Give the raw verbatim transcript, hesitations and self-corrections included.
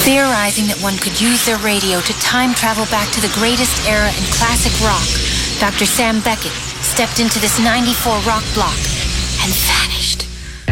Theorizing that one could use their radio to time travel back to the greatest era in classic rock, Doctor Sam Beckett stepped into this ninety-four rock block and